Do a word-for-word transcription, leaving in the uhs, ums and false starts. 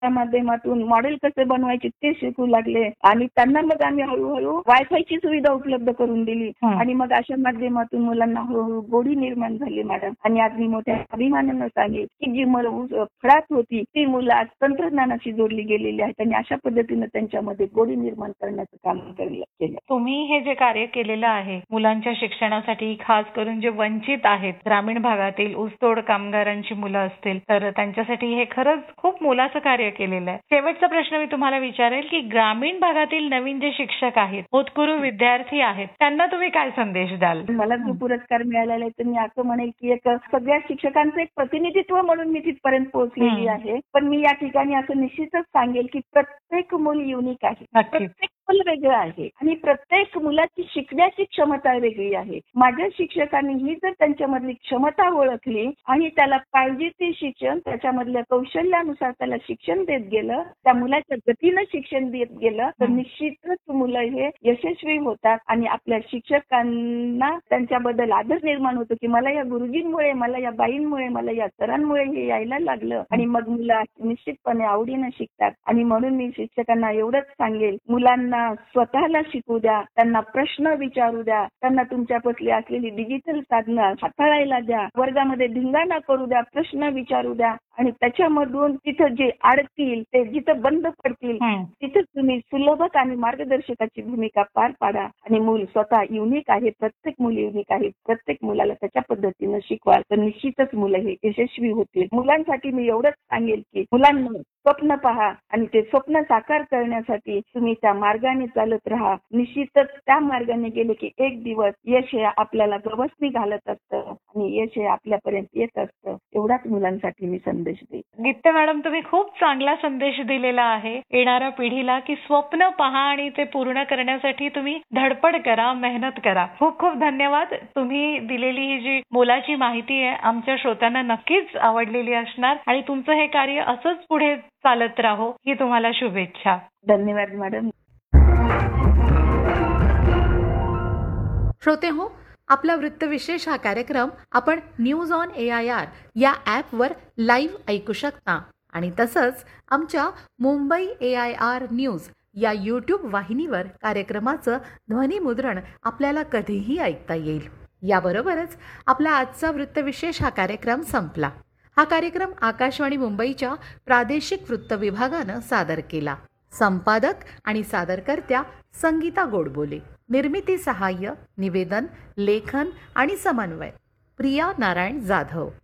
माध्यमातून मॉडेल कसे बनवायचे ते शिकू लागले आणि त्यांना मग आम्ही हळूहळू वायफायची सुविधा उपलब्ध करून दिली आणि मग अशा माध्यमातून मुलांना हळूहळू गोडी निर्माण झाली मॅडम. आणि आज मी मोठ्या अभिमानानं सांगेल की जी मुलं फळात होती ती मुलं आज तंत्रज्ञानाशी जोडली गेलेली आहेत आणि अशा पद्धतीनं त्यांच्यामध्ये गोडी निर्माण करण्याचं काम केलं. तुम्ही हे जे कार्य केलेलं आहे मुलांच्या शिक्षणासाठी, खास करून जे वंचित आहेत, ग्रामीण भागातील ऊसतोड कामगारांची मुलं असतील तर त्यांच्यासाठी हे खरंच खूप मोलाचं कार्य केलेलं आहे. शेवटचा प्रश्न मी तुम्हाला विचारेल की ग्रामीण भागातील नवीन जे शिक्षक आहेत, होतकरू विद्यार्थी आहेत, त्यांना तुम्ही काय संदेश द्याल? मला जो पुरस्कार मिळालेला आहे तर मी असं म्हणेल की एक सगळ्या शिक्षकांचं एक प्रतिनिधित्व म्हणून मी तिथपर्यंत पोहोचलेली आहे. पण मी या ठिकाणी असं निश्चितच सांगेल की प्रत्येक मूल युनिक आहे, प्रत्येक मूल वेगळं आहे आणि प्रत्येक मुलाची शिकण्याची क्षमता वेगळी आहे. माझ्या शिक्षकांनी ही जर त्यांच्यामधली क्षमता ओळखली आणि त्याला पाहिजे ते शिक्षण त्याच्यामधल्या कौशल्यानुसार त्याला शिक्षण देत गेलं, त्या मुलाच्या गतीनं शिक्षण देत गेलं तर निश्चितच मुलं हे यशस्वी होतात आणि आपल्या शिक्षकांना त्यांच्याबद्दल आदर निर्माण होतो की मला या गुरुजींमुळे, मला या बाईंमुळे, मला या सरांमुळे हे यायला लागलं आणि मग मुलं निश्चितपणे आवडीनं शिकतात. आणि म्हणून मी शिक्षकांना एवढंच सांगेल, मुलांना स्वतःला शिकू द्या, त्यांना प्रश्न विचारू द्या, त्यांना तुमच्यापासली असलेली डिजिटल साधनं हाताळायला द्या, वर्गामध्ये धिंगाणा करू द्या, प्रश्न विचारू द्या आणि त्याच्यामधून तिथं जे अडतील ते जिथं बंद पडतील तिथं तुम्ही सुलभक आणि मार्गदर्शकाची भूमिका पार पाडा आणि मूल स्वतः युनिक आहे, प्रत्येक मूल युनिक आहे, प्रत्येक मुलाला त्याच्या पद्धतीनं शिकवाल तर निश्चितच मुलं हे यशस्वी होतील. मुलांसाठी मी एवढंच सांगेल की मुलांना स्वप्न पहा आणि ते स्वप्न साकार करण्यासाठी तुम्ही त्या मार्गाने चालत राहा. निश्चितच त्या मार्गाने गेले की एक दिवस यश हे आपल्याला गवसणी घालत असतं आणि यश हे आपल्यापर्यंत येत असतं. एवढाच मुलांसाठी मी संदेश देईन. गीते मॅडम, तुम्ही खूप चांगला संदेश दिलेला आहे येणाऱ्या पिढीला की स्वप्न पहा आणि ते पूर्ण करण्यासाठी तुम्ही धडपड करा, मेहनत करा. खूप खूप धन्यवाद. तुम्ही दिलेली ही जी मोलाची माहिती आहे आमच्या श्रोत्यांना नक्कीच आवडलेली असणार आणि तुमचं हे कार्य असंच पुढे चालत राहो ही तुम्हाला शुभेच्छा. धन्यवाद मॅडम. श्रोते हो, आपला वृत्तविशेष हा कार्यक्रम आपण news on A I R या ॲपवर लाईव्ह ऐकू शकता आणि तसंच आमच्या मुंबई ए आय आर न्यूज या यूट्यूब वाहिनीवर कार्यक्रमाचं ध्वनिमुद्रण आपल्याला कधीही ऐकता येईल. याबरोबरच आपला आजचा वृत्तविशेष हा कार्यक्रम संपला. हा कार्यक्रम आकाशवाणी मुंबईच्या प्रादेशिक वृत्त विभागानं सादर केला. संपादक आणि सादरकर्त्या संगीता गोडबोले. निर्मिती सहाय्य, निवेदन, लेखन आणि समन्वय प्रिया नारायण जाधव.